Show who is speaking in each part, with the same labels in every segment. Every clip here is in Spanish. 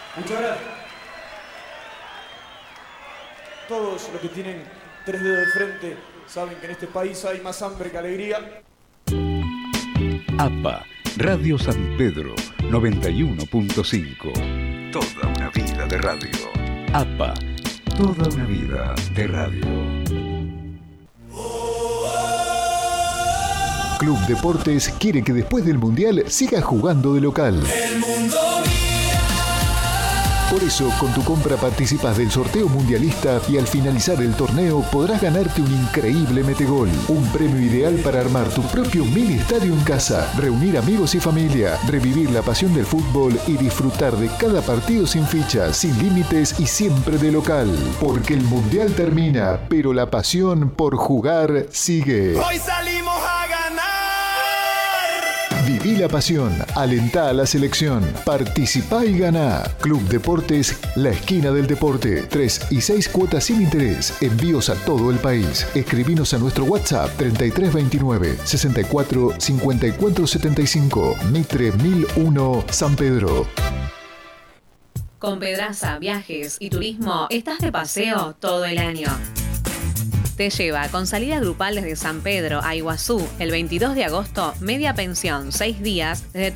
Speaker 1: Muchas gracias. Todos los que tienen 3 dedos de frente saben que en este país hay más hambre que alegría.
Speaker 2: APA, Radio San Pedro, 91.5. Toda una vida de radio. APA, toda una vida de radio.
Speaker 3: Club Deportes quiere que después del Mundial sigas jugando de local. Por eso, con tu compra participas del sorteo mundialista y al finalizar el torneo podrás ganarte un increíble metegol. Un premio ideal para armar tu propio mini estadio en casa, reunir amigos y familia, revivir la pasión del fútbol y disfrutar de cada partido sin fichas, sin límites y siempre de local. Porque el Mundial termina, pero la pasión por jugar sigue.
Speaker 4: Hoy salimos a ganar.
Speaker 3: Viví la pasión, alentá a la selección, participá y ganá. Club Deportes, la esquina del deporte. 3 y 6 cuotas sin interés. Envíos a todo el país. Escribinos a nuestro WhatsApp 3329 64 54 75. Mitre 1001 San Pedro.
Speaker 5: Con Pedraza Viajes y Turismo estás de paseo todo el año. Te lleva con salida grupal desde San Pedro a Iguazú el 22 de agosto, media pensión, 6 días, desde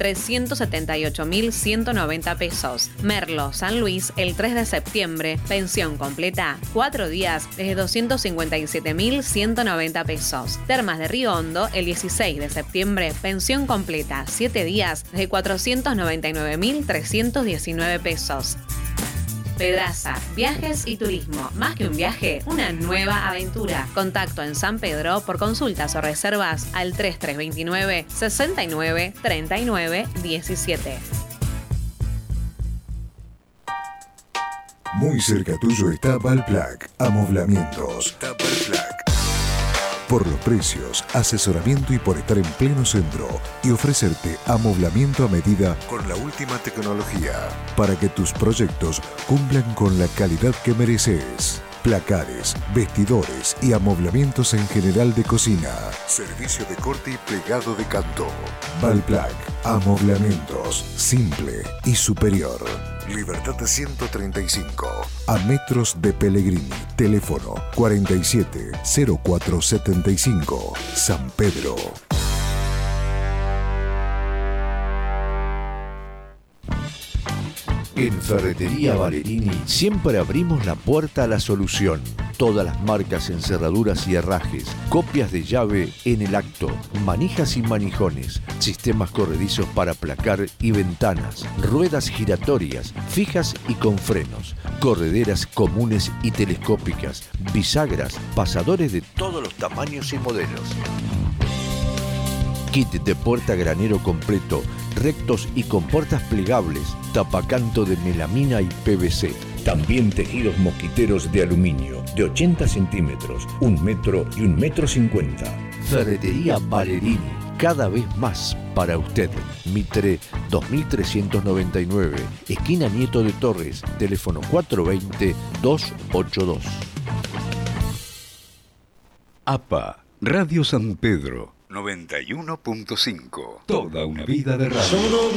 Speaker 5: 378.190 pesos. Merlo, San Luis, el 3 de septiembre, pensión completa, 4 días, desde 257.190 pesos. Termas de Río Hondo, el 16 de septiembre, pensión completa, 7 días, desde 499.319 pesos. Pedraza, Viajes y Turismo. Más que un viaje, una nueva aventura. Contacto en San Pedro por consultas o reservas al 3329 69 39 17.
Speaker 3: Muy cerca tuyo está Valplac, Amoblamientos. Por los precios, asesoramiento y por estar en pleno centro y ofrecerte amoblamiento a medida con la última tecnología para que tus proyectos cumplan con la calidad que mereces. Placares, vestidores y amoblamientos en general de cocina. Servicio de corte y plegado de canto. Valplac, Amoblamientos, simple y superior. Libertad 135, a metros de Pellegrini. Teléfono 470475, San Pedro.
Speaker 6: En Ferretería Valerini siempre abrimos la puerta a la solución. Todas las marcas en cerraduras y herrajes, copias de llave en el acto, manijas y manijones, sistemas corredizos para placar y ventanas, ruedas giratorias, fijas y con frenos, correderas comunes y telescópicas, bisagras, pasadores de todos los tamaños y modelos. Kit de puerta granero completo, rectos y con puertas plegables, tapacanto de melamina y PVC. También tejidos mosquiteros de aluminio, de 80 centímetros, 1 metro y 1,50 m. Ferretería Valerini, cada vez más para usted. Mitre 2399, esquina Nieto de Torres, teléfono 420-282.
Speaker 2: APA, Radio San Pedro, 91.5. Toda una vida de radio.